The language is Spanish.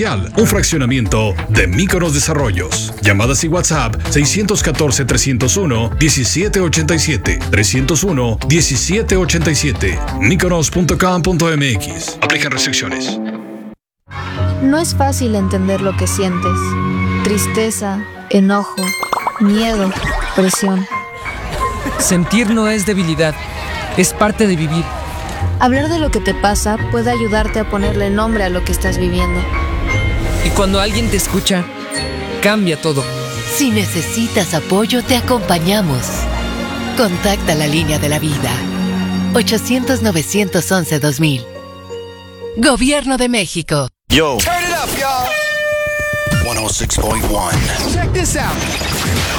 Residencial, un fraccionamiento de Míconos Desarrollos. Llamadas y WhatsApp 614-301-1787, 301-1787, míconos.com.mx. Aplican restricciones. No es fácil entender lo que sientes. Tristeza, enojo, miedo, presión. Sentir no es debilidad, es parte de vivir. Hablar de lo que te pasa puede ayudarte a ponerle nombre a lo que estás viviendo. Y cuando alguien te escucha, cambia todo. Si necesitas apoyo, te acompañamos. Contacta la línea de la vida. 800-911-2000. Gobierno de México. Yo. Turn it up, y'all. 106.1. Check this out.